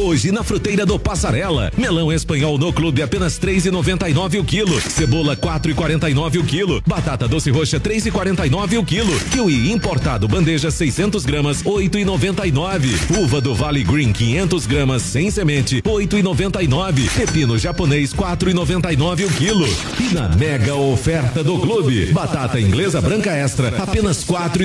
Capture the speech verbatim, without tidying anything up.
Hoje na Fruteira do Passarela, melão espanhol no clube apenas três e noventa e nove o quilo, cebola quatro e quarenta e nove o quilo, batata doce roxa três e quarenta e nove o quilo, kiwi importado bandeja seiscentos gramas oito e noventa e nove, uva do Vale Green quinhentos gramas sem semente oito e noventa e nove, pepino japonês quatro e noventa e nove o quilo. E na mega oferta do clube, batata inglesa branca extra apenas quatro